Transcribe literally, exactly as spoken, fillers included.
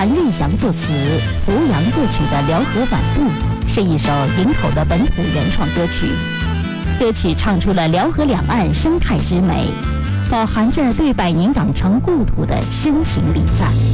韩瑞祥作词，胡杨作曲的《辽河晚渡》是一首营口的本土原创歌曲。歌曲唱出了辽河两岸生态之美，饱含着对百年港城故土的深情礼赞。